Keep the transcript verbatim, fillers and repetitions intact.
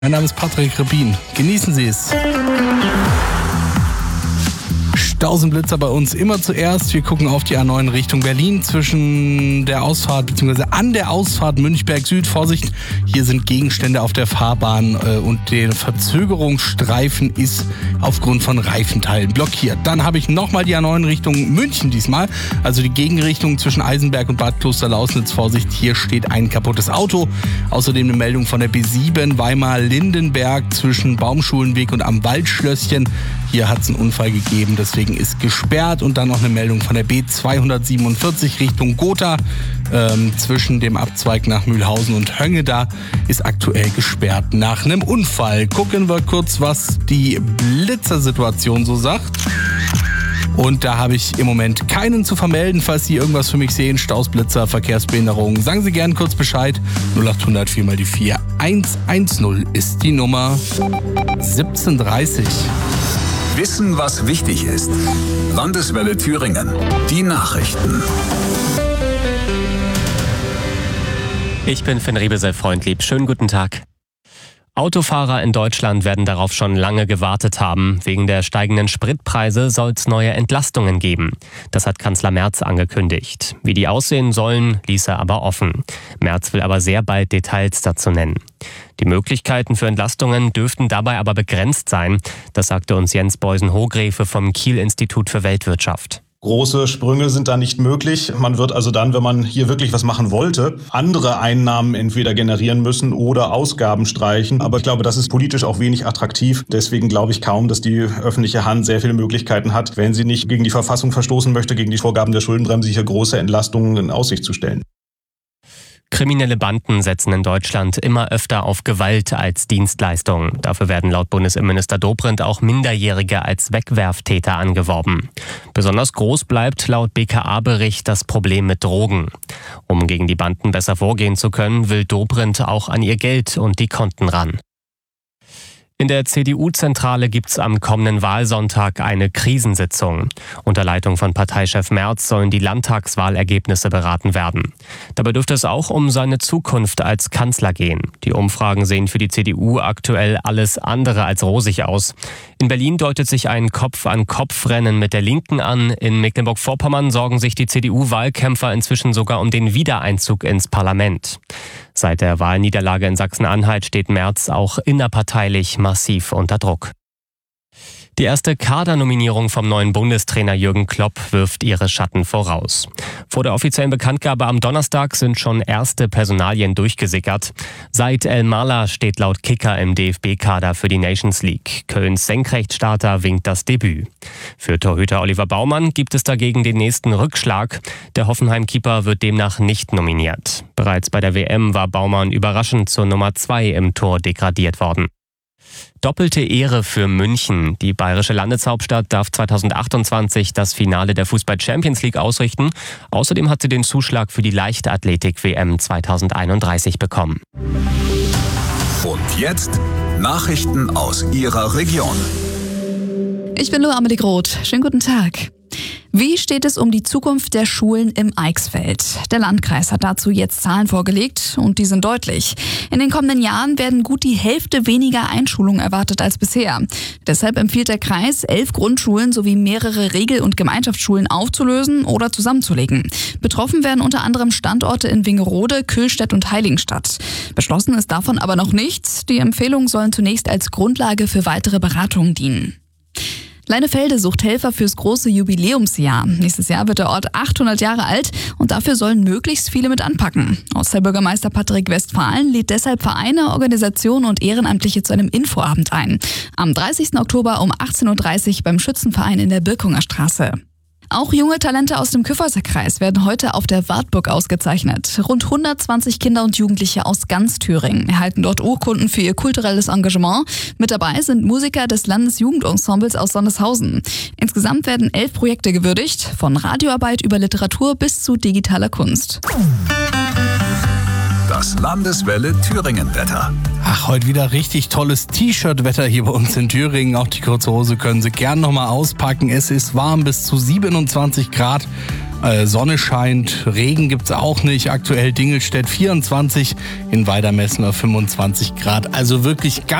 Mein Name ist Patrick Rebin. Genießen Sie es. Stausenblitzer bei uns immer zuerst. Wir gucken auf die A neun Richtung Berlin zwischen der Ausfahrt bzw. an der Ausfahrt Münchberg Süd. Vorsicht, hier sind Gegenstände auf der Fahrbahn äh, und der Verzögerungsstreifen ist aufgrund von Reifenteilen blockiert. Dann habe ich nochmal die A neun Richtung München diesmal, also die Gegenrichtung zwischen Eisenberg und Bad Klosterlausnitz. Vorsicht, hier steht ein kaputtes Auto. Außerdem eine Meldung von der B sieben Weimar-Lindenberg zwischen Baumschulenweg und am Waldschlösschen. Hier hat es einen Unfall gegeben, deswegen ist gesperrt. Und dann noch eine Meldung von der B zweihundertsiebenundvierzig Richtung Gotha. Ähm, zwischen dem Abzweig nach Mühlhausen und Höngeda ist aktuell gesperrt nach einem Unfall. Gucken wir kurz, was die Blitzersituation so sagt. Und da habe ich im Moment keinen zu vermelden. Falls Sie irgendwas für mich sehen, Staus, Blitzer, Verkehrsbehinderung, sagen Sie gerne kurz Bescheid. null acht hundert vier mal die vier eins eins null ist die Nummer. siebzehn Uhr dreißig. Wissen, was wichtig ist. Landeswelle Thüringen. Die Nachrichten. Ich bin Finn Riebesel-Freundlieb. Schönen guten Tag. Autofahrer in Deutschland werden darauf schon lange gewartet haben. Wegen der steigenden Spritpreise soll es neue Entlastungen geben. Das hat Kanzler Merz angekündigt. Wie die aussehen sollen, ließ er aber offen. Merz will aber sehr bald Details dazu nennen. Die Möglichkeiten für Entlastungen dürften dabei aber begrenzt sein. Das sagte uns Jens Beusen-Hogrefe vom Kiel-Institut für Weltwirtschaft. Große Sprünge sind da nicht möglich. Man wird also dann, wenn man hier wirklich was machen wollte, andere Einnahmen entweder generieren müssen oder Ausgaben streichen. Aber ich glaube, das ist politisch auch wenig attraktiv. Deswegen glaube ich kaum, dass die öffentliche Hand sehr viele Möglichkeiten hat, wenn sie nicht gegen die Verfassung verstoßen möchte, gegen die Vorgaben der Schuldenbremse, hier große Entlastungen in Aussicht zu stellen. Kriminelle Banden setzen in Deutschland immer öfter auf Gewalt als Dienstleistung. Dafür werden laut Bundesinnenminister Dobrindt auch Minderjährige als Wegwerftäter angeworben. Besonders groß bleibt laut B K A-Bericht das Problem mit Drogen. Um gegen die Banden besser vorgehen zu können, will Dobrindt auch an ihr Geld und die Konten ran. In der C D U-Zentrale gibt's am kommenden Wahlsonntag eine Krisensitzung. Unter Leitung von Parteichef Merz sollen die Landtagswahlergebnisse beraten werden. Dabei dürfte es auch um seine Zukunft als Kanzler gehen. Die Umfragen sehen für die C D U aktuell alles andere als rosig aus. In Berlin deutet sich ein Kopf-an-Kopf-Rennen mit der Linken an. In Mecklenburg-Vorpommern sorgen sich die C D U-Wahlkämpfer inzwischen sogar um den Wiedereinzug ins Parlament. Seit der Wahlniederlage in Sachsen-Anhalt steht Merz auch innerparteilich massiv unter Druck. Die erste Kadernominierung vom neuen Bundestrainer Jürgen Klopp wirft ihre Schatten voraus. Vor der offiziellen Bekanntgabe am Donnerstag sind schon erste Personalien durchgesickert. Said El-Mala steht laut Kicker im D F B-Kader für die Nations League. Kölns Senkrechtstarter winkt das Debüt. Für Torhüter Oliver Baumann gibt es dagegen den nächsten Rückschlag. Der Hoffenheim-Keeper wird demnach nicht nominiert. Bereits bei der W M war Baumann überraschend zur Nummer zwei im Tor degradiert worden. Doppelte Ehre für München. Die bayerische Landeshauptstadt darf zweitausendachtundzwanzig das Finale der Fußball-Champions League ausrichten. Außerdem hat sie den Zuschlag für die Leichtathletik-W M zweitausendeinunddreißig bekommen. Und jetzt Nachrichten aus Ihrer Region. Ich bin Loa Amelie Groth. Schönen guten Tag. Wie steht es um die Zukunft der Schulen im Eichsfeld? Der Landkreis hat dazu jetzt Zahlen vorgelegt und die sind deutlich. In den kommenden Jahren werden gut die Hälfte weniger Einschulungen erwartet als bisher. Deshalb empfiehlt der Kreis, elf Grundschulen sowie mehrere Regel- und Gemeinschaftsschulen aufzulösen oder zusammenzulegen. Betroffen werden unter anderem Standorte in Wingerode, Kühlstedt und Heiligenstadt. Beschlossen ist davon aber noch nichts. Die Empfehlungen sollen zunächst als Grundlage für weitere Beratungen dienen. Leinefelde sucht Helfer fürs große Jubiläumsjahr. Nächstes Jahr wird der Ort achthundert Jahre alt und dafür sollen möglichst viele mit anpacken. Ortsbürgermeister Patrick Westphalen lädt deshalb Vereine, Organisationen und Ehrenamtliche zu einem Infoabend ein. Am dreißigsten Oktober um achtzehn Uhr dreißig beim Schützenverein in der Birkunger Straße. Auch junge Talente aus dem Kyffhäuser-Kreis werden heute auf der Wartburg ausgezeichnet. Rund hundertzwanzig Kinder und Jugendliche aus ganz Thüringen erhalten dort Urkunden für ihr kulturelles Engagement. Mit dabei sind Musiker des Landesjugendensembles aus Sondershausen. Insgesamt werden elf Projekte gewürdigt, von Radioarbeit über Literatur bis zu digitaler Kunst. Das Landeswelle Thüringen-Wetter. Ach, heute wieder richtig tolles T-Shirt-Wetter hier bei uns in Thüringen. Auch die kurze Hose können Sie gern nochmal auspacken. Es ist warm bis zu siebenundzwanzig Grad. Äh, Sonne scheint, Regen gibt's auch nicht. Aktuell Dingelstedt vierundzwanzig, in Weidermessner fünfundzwanzig Grad. Also wirklich ganz